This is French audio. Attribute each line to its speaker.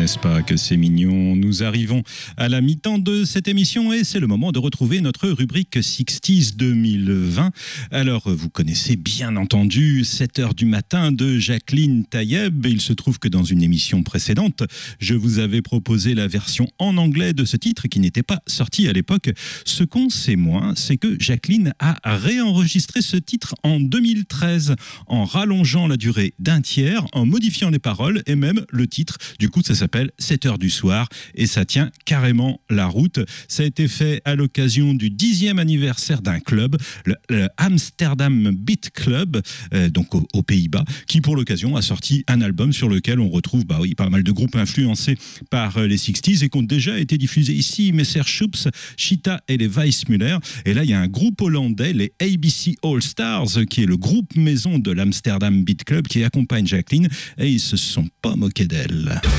Speaker 1: n'est-ce pas que c'est mignon? Nous arrivons à la mi-temps de cette émission et c'est le moment de retrouver notre rubrique 60s 2020. Alors, vous connaissez bien entendu 7h du matin de Jacqueline Tayeb. Il se trouve que dans une émission précédente, je vous avais proposé la version en anglais de ce titre qui n'était pas sorti à l'époque. Ce qu'on sait moins, c'est que Jacqueline a réenregistré ce titre en 2013 en rallongeant la durée d'un tiers, en modifiant les paroles et même le titre. Du coup, ça s'appelle 7h du soir et ça tient carrément la route. Ça a été fait à l'occasion du 10e anniversaire d'un club, le Amsterdam Beat Club, donc aux Pays-Bas, qui pour l'occasion a sorti un album sur lequel on retrouve pas mal de groupes influencés par les 60s et qui ont déjà été diffusés ici, Messer Schupps, Cheetah et les Weissmuller. Et là, il y a un groupe hollandais, les ABC All Stars, qui est le groupe maison de l'Amsterdam Beat Club, qui accompagne Jacqueline et ils se sont pas moqués d'elle.